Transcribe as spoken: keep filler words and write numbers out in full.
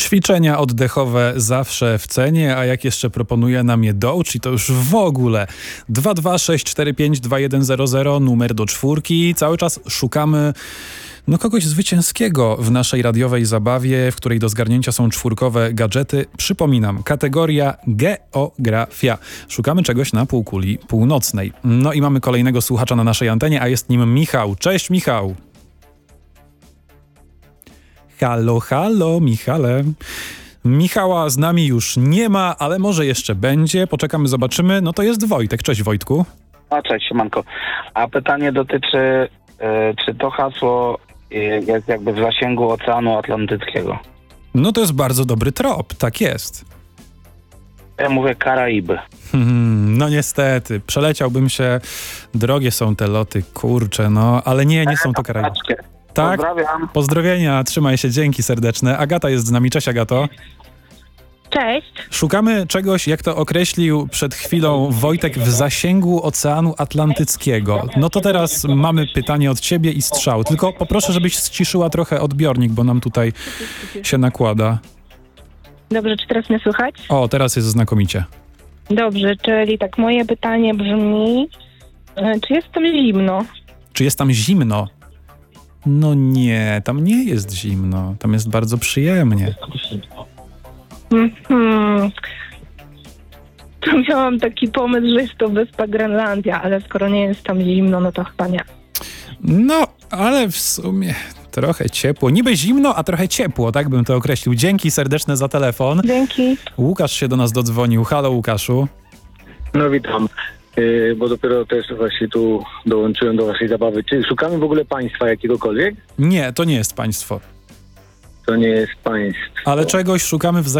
Ćwiczenia oddechowe zawsze w cenie, a jak jeszcze proponuje nam je Dołcz, i to już w ogóle. dwa dwa sześć cztery pięć dwa jeden zero zero, numer do czwórki. Cały czas szukamy no kogoś zwycięskiego w naszej radiowej zabawie, w której do zgarnięcia są czwórkowe gadżety. Przypominam, kategoria geografia. Szukamy czegoś na półkuli północnej. No i mamy kolejnego słuchacza na naszej antenie, a jest nim Michał. Cześć, Michał. Halo, halo, Michale. Michała z nami już nie ma, ale może jeszcze będzie. Poczekamy, zobaczymy. No to jest Wojtek. Cześć, Wojtku. A cześć, siemanko. A pytanie dotyczy, y, czy to hasło y, jest jakby w zasięgu Oceanu Atlantyckiego? No to jest bardzo dobry trop, tak jest. Ja mówię Karaiby. Hmm, no niestety, przeleciałbym się. Drogie są te loty, kurczę, no, ale nie, nie są to Karaiby. Tak? Pozdrawiam. Pozdrowienia, trzymaj się, dzięki serdeczne. Agata jest z nami. Cześć, Agato. Cześć. Szukamy czegoś, jak to określił przed chwilą Wojtek, w zasięgu Oceanu Atlantyckiego. No to teraz mamy pytanie od ciebie i strzał. Tylko poproszę, żebyś ściszyła trochę odbiornik, bo nam tutaj się nakłada. Dobrze, czy teraz mnie słychać? O, teraz jest znakomicie. Dobrze, czyli tak moje pytanie brzmi, e, czy jest tam zimno? Czy jest tam zimno? No nie, tam nie jest zimno. Tam jest bardzo przyjemnie. Mhm. To miałam taki pomysł, że jest to wyspa Grenlandia, ale skoro nie jest tam zimno, no to chyba nie. No, ale w sumie trochę ciepło. Niby zimno, a trochę ciepło, tak bym to określił. Dzięki serdeczne za telefon. Dzięki. Łukasz się do nas dodzwonił. Halo, Łukaszu. No witam, yy, bo dopiero też właśnie tu dołączyłem do waszej zabawy. Czy szukamy w ogóle państwa jakiegokolwiek? Nie, to nie jest państwo. To nie jest państwo. Ale czegoś szukamy w